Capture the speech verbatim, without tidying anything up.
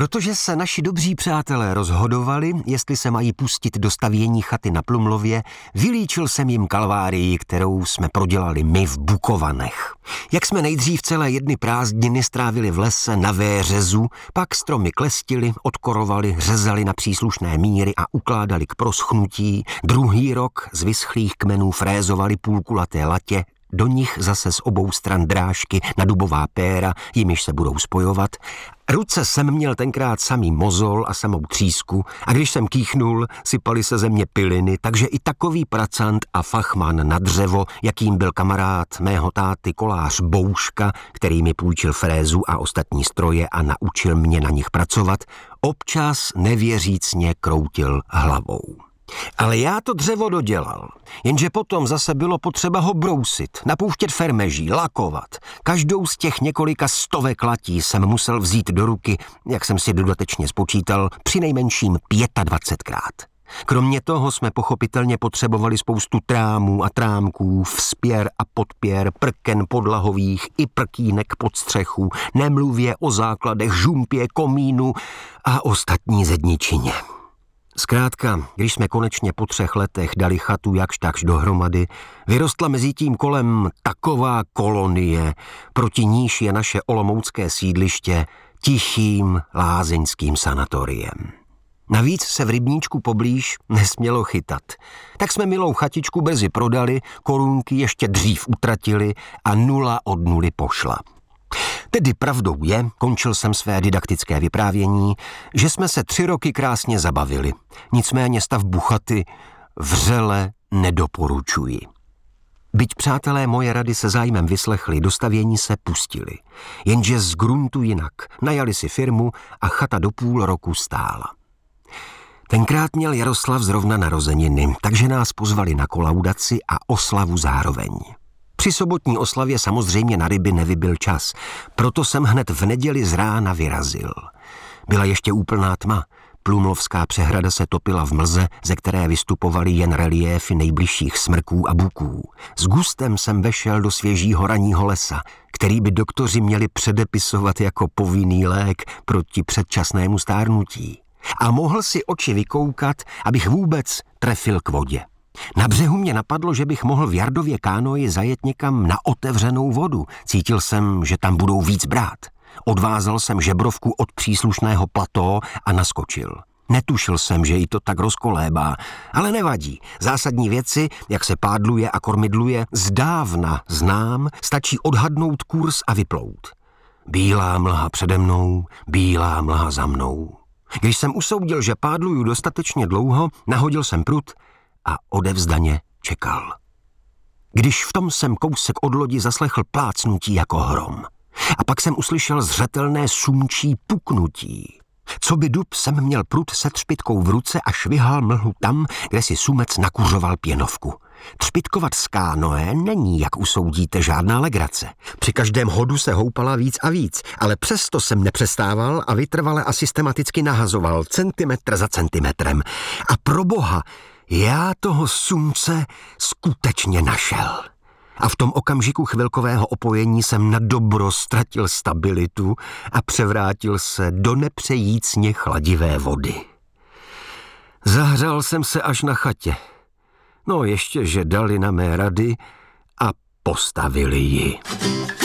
Protože se naši dobří přátelé rozhodovali, jestli se mají pustit do stavění chaty na Plumlově, vylíčil jsem jim kalvárii, kterou jsme prodělali my v Bukovanech. Jak jsme nejdřív celé jedny prázdniny strávili v lese na Véřezu, pak stromy klestili, odkorovali, řezali na příslušné míry a ukládali k proschnutí, druhý rok z vyschlých kmenů frézovali půlkulaté latě, do nich zase z obou stran drážky na dubová péra, jimiž se budou spojovat. Ruce jsem měl tenkrát samý mozol a samou třísku a když jsem kýchnul, sypaly se ze mě piliny, takže i takový pracant a fachman na dřevo, jakým byl kamarád mého táty kolář Bouška, který mi půjčil frézu a ostatní stroje a naučil mě na nich pracovat, občas nevěřícně kroutil hlavou. Ale já to dřevo dodělal, jenže potom zase bylo potřeba ho brousit, napouštět fermeží, lakovat. Každou z těch několika stovek latí jsem musel vzít do ruky, jak jsem si dodatečně spočítal, přinejmenším dvacetkrát. Kromě toho jsme pochopitelně potřebovali spoustu trámů a trámků, vzpěr a podpěr, prken podlahových i prkínek pod střechu, nemluvě o základech žumpě, komínu a ostatní zedničině. Zkrátka, když jsme konečně po třech letech dali chatu jakž takž dohromady, vyrostla mezi tím kolem taková kolonie, proti níž je naše olomoucké sídliště tichým lázeňským sanatoriem. Navíc se v rybníčku poblíž nesmělo chytat. Tak jsme milou chatičku brzy prodali, korunky ještě dřív utratili a nula od nuly pošla. Tedy pravdou je, končil jsem své didaktické vyprávění, že jsme se tři roky krásně zabavili. Nicméně stavbu chaty vřele nedoporučuji. Byť přátelé moje rady se zájmem vyslechli, do stavění se pustili. Jenže z gruntu jinak. Najali si firmu a chata do půl roku stála. Tenkrát měl Jaroslav zrovna narozeniny, takže nás pozvali na kolaudaci a oslavu zároveň. Při sobotní oslavě samozřejmě na ryby nevybyl čas, proto jsem hned v neděli z rána vyrazil. Byla ještě úplná tma, Plumlovská přehrada se topila v mlze, ze které vystupovaly jen reliéfy nejbližších smrků a buků. S gustem jsem vešel do svěžího ranního lesa, který by doktoři měli předepisovat jako povinný lék proti předčasnému stárnutí. A mohl si oči vykoukat, abych vůbec trefil k vodě. Na břehu mě napadlo, že bych mohl v Jardově kánoji zajet někam na otevřenou vodu. Cítil jsem, že tam budou víc brát. Odvázal jsem žebrovku od příslušného plató a naskočil. Netušil jsem, že jí to tak rozkolébá, ale nevadí. Zásadní věci, jak se pádluje a kormidluje, zdávna znám, stačí odhadnout kurz a vyplout. Bílá mlha přede mnou, bílá mlha za mnou. Když jsem usoudil, že pádluju dostatečně dlouho, nahodil jsem prut a odevzdaně čekal. Když v tom jsem kousek od lodi zaslechl plácnutí jako hrom. A pak jsem uslyšel zřetelné sumčí puknutí. Co by dub jsem měl prut se třpitkou v ruce a švihal mlhu tam, kde si sumec nakuřoval pěnovku. Třpitkovat z kánoe není, jak usoudíte, žádná legrace. Při každém hodu se houpala víc a víc, ale přesto jsem nepřestával a vytrvale a systematicky nahazoval centimetr za centimetrem. A pro boha, já toho sumce skutečně našel. A v tom okamžiku chvilkového opojení jsem na dobro ztratil stabilitu a převrátil se do nepřejícně chladivé vody. Zahřál jsem se až na chatě. No ještě, že dali na mé rady a postavili ji.